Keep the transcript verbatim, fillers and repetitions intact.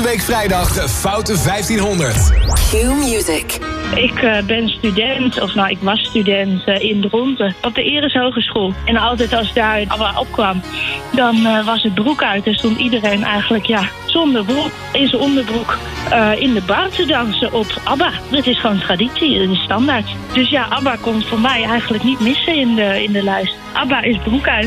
week vrijdag de Foute vijftienhonderd. Q-Music. Ik uh, ben student, of nou, ik was student uh, in Dronten op de Eres Hogeschool. En altijd als daar ABBA opkwam, dan uh, was het broek uit. En stond iedereen eigenlijk, ja, zonder broek, in zijn onderbroek, uh, in de bar te dansen op ABBA. Dat is gewoon traditie, dat is standaard. Dus ja, ABBA komt voor mij eigenlijk niet missen in de, in de lijst. ABBA is broek uit.